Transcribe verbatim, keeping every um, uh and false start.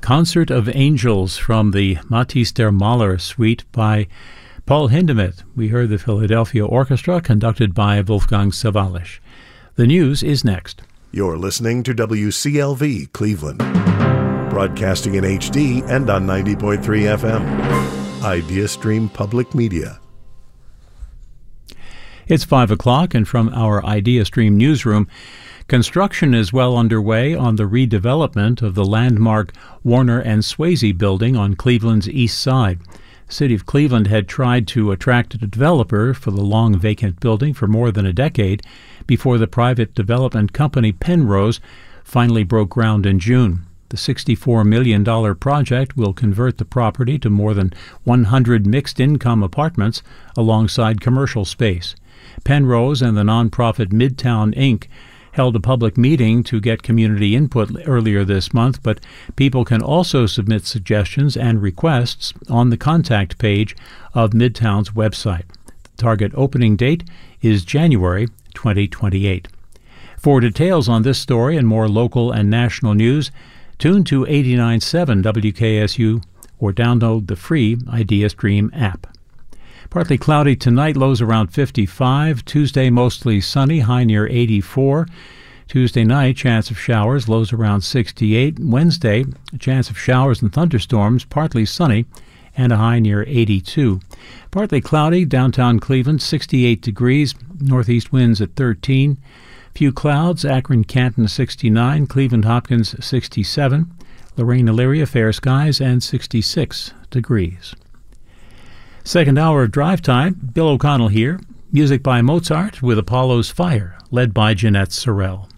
Concert of Angels from the Matisse der Maler suite by Paul Hindemith. We heard the Philadelphia Orchestra conducted by Wolfgang Sawallisch. The news is next. You're listening to W C L V Cleveland, broadcasting in H D and on ninety point three F M. IdeaStream Public Media. It's five o'clock, and from our IdeaStream newsroom, construction is well underway on the redevelopment of the landmark Warner and Swayze building on Cleveland's east side. The City of Cleveland had tried to attract a developer for the long vacant building for more than a decade before the private development company Penrose finally broke ground in June. The sixty-four million dollars project will convert the property to more than one hundred mixed-income apartments alongside commercial space. Penrose and the nonprofit Midtown Incorporated held a public meeting to get community input earlier this month, but people can also submit suggestions and requests on the contact page of Midtown's website. The target opening date is January twenty twenty-eight. For details on this story and more local and national news, tune to eighty-nine point seven W K S U or download the free IdeaStream app. Partly cloudy tonight, lows around fifty-five. Tuesday, mostly sunny, high near eighty-four. Tuesday night, chance of showers, lows around sixty-eight. Wednesday, a chance of showers and thunderstorms, partly sunny, and a high near eighty-two. Partly cloudy, downtown Cleveland, sixty-eight degrees. Northeast winds at thirteen. Few clouds, Akron, Canton, sixty-nine. Cleveland, Hopkins, sixty-seven. Lorraine, Elyria, fair skies, and sixty-six degrees. Second hour of drive time, Bill O'Connell here. Music by Mozart with Apollo's Fire, led by Jeanette Sorrell.